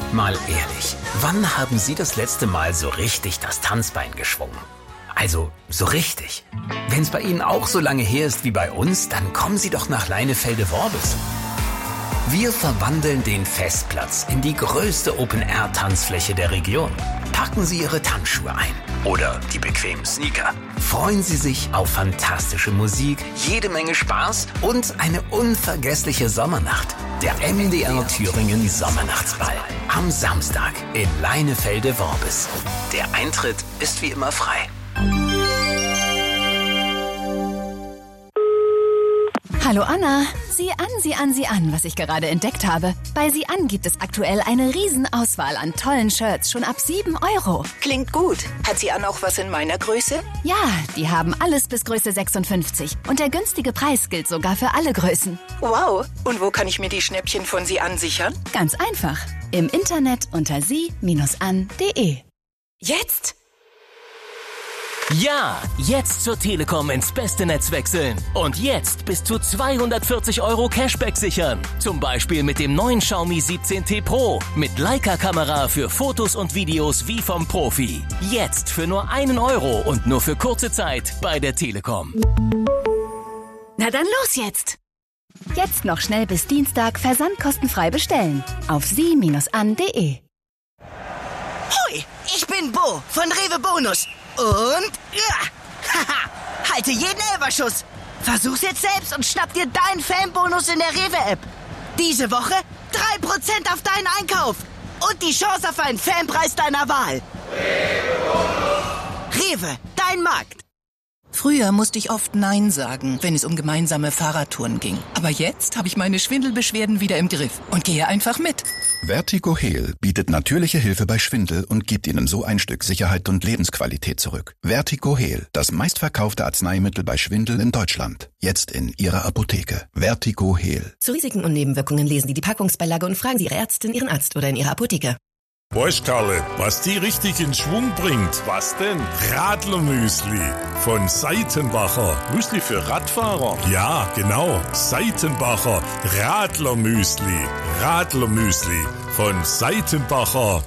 Mal ehrlich, wann haben Sie das letzte Mal so richtig das Tanzbein geschwungen? Also, so richtig. Wenn es bei Ihnen auch so lange her ist wie bei uns, dann kommen Sie doch nach Leinefelde-Worbis. Wir verwandeln den Festplatz in die größte Open-Air-Tanzfläche der Region. Packen Sie Ihre Tanzschuhe ein oder die bequemen Sneaker. Freuen Sie sich auf fantastische Musik, jede Menge Spaß und eine unvergessliche Sommernacht. Der MDR Thüringen Sommernachtsball. Am Samstag in Leinefelde-Worbis. Der Eintritt ist wie immer frei. Hallo Anna, sieh an, was ich gerade entdeckt habe. Bei Sieh an gibt es aktuell eine Riesenauswahl an tollen Shirts, schon ab 7 €. Klingt gut. Hat Sieh an auch was in meiner Größe? Ja, die haben alles bis Größe 56. Und der günstige Preis gilt sogar für alle Größen. Wow. Und wo kann ich mir die Schnäppchen von Sieh an sichern? Ganz einfach. Im Internet unter sie-an.de. Jetzt? Ja, jetzt zur Telekom ins beste Netz wechseln. Und jetzt bis zu 240 € Cashback sichern. Zum Beispiel mit dem neuen Xiaomi 17T Pro. Mit Leica-Kamera für Fotos und Videos wie vom Profi. Jetzt für nur 1 € und nur für kurze Zeit bei der Telekom. Na dann los jetzt! Jetzt noch schnell bis Dienstag versandkostenfrei bestellen. Auf sie-an.de. Hui, ich bin Bo von Rewe Bonus. Und, haha, halte jeden Elferschuss. Versuch's jetzt selbst und schnapp dir deinen Fanbonus in der Rewe-App. Diese Woche 3% auf deinen Einkauf. Und die Chance auf einen Fanpreis deiner Wahl. Rewe, dein Markt. Früher musste ich oft Nein sagen, wenn es um gemeinsame Fahrradtouren ging. Aber jetzt habe ich meine Schwindelbeschwerden wieder im Griff und gehe einfach mit. Vertigo Heal bietet natürliche Hilfe bei Schwindel und gibt Ihnen so ein Stück Sicherheit und Lebensqualität zurück. Vertigo Heal, das meistverkaufte Arzneimittel bei Schwindel in Deutschland. Jetzt in Ihrer Apotheke. Vertigo Heal. Zu Risiken und Nebenwirkungen lesen Sie die Packungsbeilage und fragen Sie Ihre Ärztin, Ihren Arzt oder in Ihrer Apotheke. Weißt Karle, was die richtig in Schwung bringt? Was denn? Radlermüsli von Seitenbacher. Müsli für Radfahrer? Ja, genau. Seitenbacher Radlermüsli. Radlermüsli von Seitenbacher.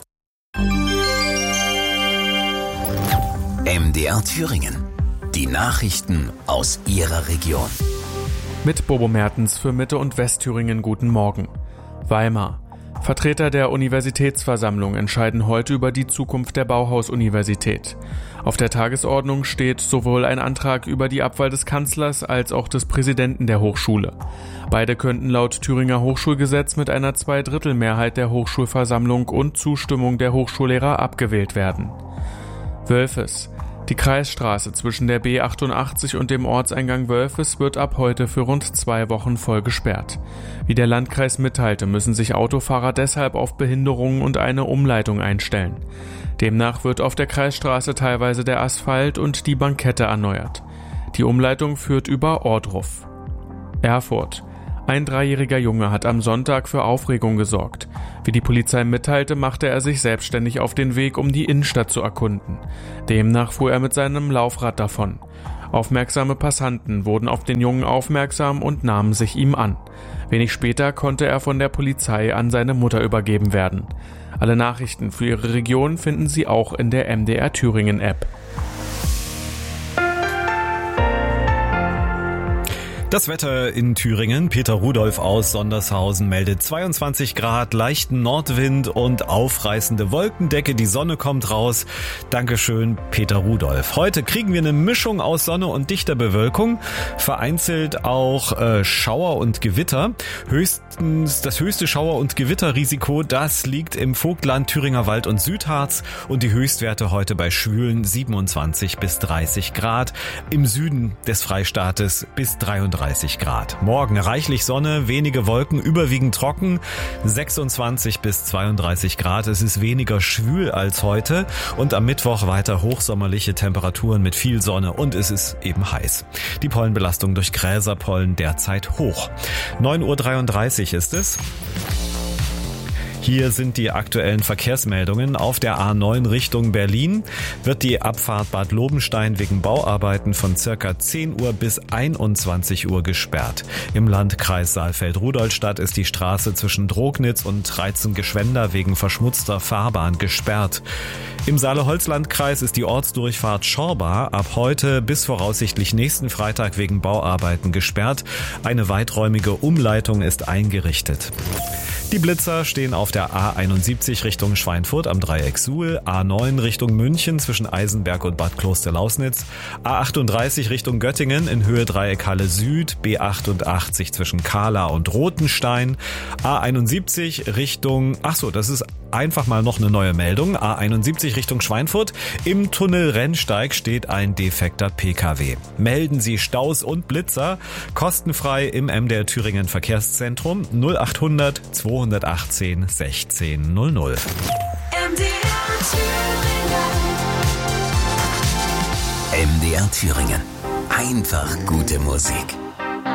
MDR Thüringen. Die Nachrichten aus Ihrer Region. Mit Bobo Mertens für Mitte- und Westthüringen guten Morgen. Weimar. Vertreter der Universitätsversammlung entscheiden heute über die Zukunft der Bauhaus-Universität. Auf der Tagesordnung steht sowohl ein Antrag über die Abwahl des Kanzlers als auch des Präsidenten der Hochschule. Beide könnten laut Thüringer Hochschulgesetz mit einer 2/3 der Hochschulversammlung und Zustimmung der Hochschullehrer abgewählt werden. Wölfes. Die Kreisstraße zwischen der B88 und dem Ortseingang Wölfes wird ab heute für rund 2 Wochen voll gesperrt. Wie der Landkreis mitteilte, müssen sich Autofahrer deshalb auf Behinderungen und eine Umleitung einstellen. Demnach wird auf der Kreisstraße teilweise der Asphalt und die Bankette erneuert. Die Umleitung führt über Ohrdruf. Erfurt. Ein 3-jähriger Junge hat am Sonntag für Aufregung gesorgt. Wie die Polizei mitteilte, machte er sich selbstständig auf den Weg, um die Innenstadt zu erkunden. Demnach fuhr er mit seinem Laufrad davon. Aufmerksame Passanten wurden auf den Jungen aufmerksam und nahmen sich ihm an. Wenig später konnte er von der Polizei an seine Mutter übergeben werden. Alle Nachrichten für Ihre Region finden Sie auch in der MDR Thüringen App. Das Wetter in Thüringen. Peter Rudolph aus Sondershausen meldet 22 Grad, leichten Nordwind und aufreißende Wolkendecke. Die Sonne kommt raus. Dankeschön, Peter Rudolph. Heute kriegen wir eine Mischung aus Sonne und dichter Bewölkung. Vereinzelt auch Schauer und Gewitter. Das höchste Schauer- und Gewitterrisiko, das liegt im Vogtland, Thüringer Wald und Südharz. Und die Höchstwerte heute bei schwülen 27 bis 30 Grad. Im Süden des Freistaates bis 33 Grad. Morgen reichlich Sonne, wenige Wolken, überwiegend trocken, 26 bis 32 Grad. Es ist weniger schwül als heute und am Mittwoch weiter hochsommerliche Temperaturen mit viel Sonne und es ist eben heiß. Die Pollenbelastung durch Gräserpollen derzeit hoch. 9:33 Uhr ist es. Hier sind die aktuellen Verkehrsmeldungen. Auf der A9 Richtung Berlin wird die Abfahrt Bad Lobenstein wegen Bauarbeiten von circa 10 Uhr bis 21 Uhr gesperrt. Im Landkreis Saalfeld-Rudolstadt ist die Straße zwischen Drognitz und Reitzen-Gschwender wegen verschmutzter Fahrbahn gesperrt. Im Saale-Holzland-Kreis ist die Ortsdurchfahrt Schorba ab heute bis voraussichtlich nächsten Freitag wegen Bauarbeiten gesperrt. Eine weiträumige Umleitung ist eingerichtet. Die Blitzer stehen auf der A71 Richtung Schweinfurt am Dreieck Suhl, A9 Richtung München zwischen Eisenberg und Bad Kloster-Lausnitz, A38 Richtung Göttingen in Höhe Dreieck Halle Süd, B88 zwischen Kahla und Rothenstein, A71 Richtung, das ist einfach mal noch eine neue Meldung, A71 Richtung Schweinfurt, im Tunnel Rennsteig steht ein defekter PKW. Melden Sie Staus und Blitzer kostenfrei im MDR Thüringen Verkehrszentrum 0800 218 16 00. MDR Thüringen. Einfach gute Musik.